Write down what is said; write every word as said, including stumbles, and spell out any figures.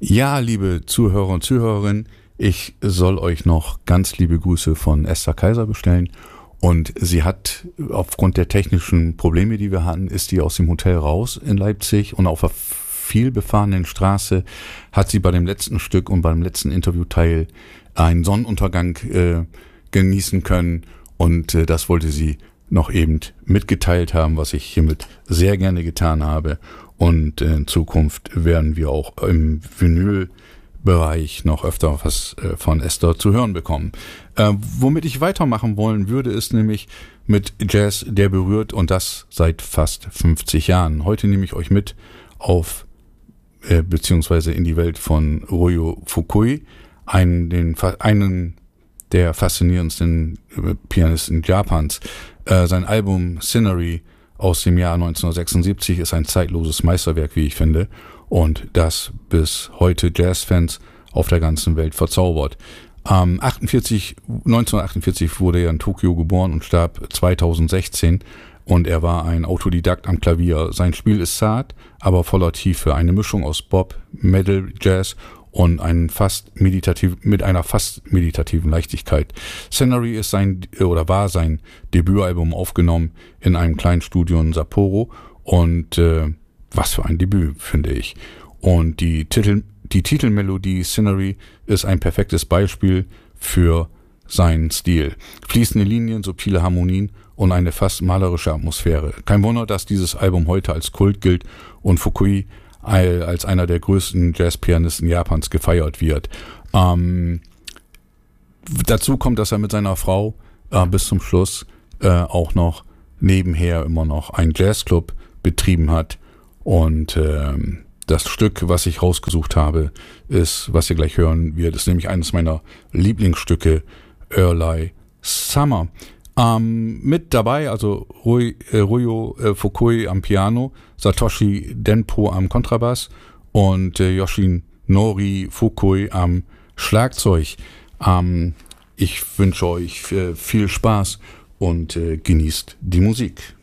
Ja, liebe Zuhörer und Zuhörerinnen, ich soll euch noch ganz liebe Grüße von Esther Kaiser bestellen. Und sie hat aufgrund der technischen Probleme, die wir hatten, ist die aus dem Hotel raus in Leipzig und auf der viel befahrenen Straße hat sie bei dem letzten Stück und beim letzten Interviewteil einen Sonnenuntergang äh, genießen können. Und äh, das wollte sie noch eben mitgeteilt haben, was ich hiermit sehr gerne getan habe. Und in Zukunft werden wir auch im Vinylbereich noch öfter was äh, von Esther zu hören bekommen. Äh, womit ich weitermachen wollen würde, ist nämlich mit Jazz, der berührt, und das seit fast fünfzig Jahren. Heute nehme ich euch mit auf äh, beziehungsweise in die Welt von Ryo Fukui, einen, den, einen der faszinierendsten äh, Pianisten Japans. Äh, sein Album Scenery aus dem Jahr neunzehnhundertsechsundsiebzig ist ein zeitloses Meisterwerk, wie ich finde, und das bis heute Jazzfans auf der ganzen Welt verzaubert. Ähm, achtundvierzig, neunzehnhundertachtundvierzig wurde er in Tokio geboren und starb zweitausendsechzehn, und er war ein Autodidakt am Klavier. Sein Spiel ist zart, aber voller Tiefe, eine Mischung aus Bop, Metal, Jazz und einen fast meditativ, mit einer fast meditativen Leichtigkeit. Scenery ist sein, oder war sein Debütalbum, aufgenommen in einem kleinen Studio in Sapporo, und äh, was für ein Debüt, finde ich. Und die Titel, die Titelmelodie Scenery ist ein perfektes Beispiel für seinen Stil. Fließende Linien, subtile Harmonien und eine fast malerische Atmosphäre. Kein Wunder, dass dieses Album heute als Kult gilt und Fukui als einer der größten Jazzpianisten Japans gefeiert wird. Ähm, dazu kommt, dass er mit seiner Frau äh, bis zum Schluss äh, auch noch nebenher immer noch einen Jazzclub betrieben hat. Und äh, das Stück, was ich rausgesucht habe, ist, was ihr gleich hören wird, ist nämlich eines meiner Lieblingsstücke, Early Summer. Ähm, mit dabei, also Rui, äh, Ryo äh, Fukui am Piano, Satoshi Denpo am Kontrabass und äh, Yoshinori Fukui am Schlagzeug. Ähm, ich wünsche euch äh, viel Spaß und äh, genießt die Musik.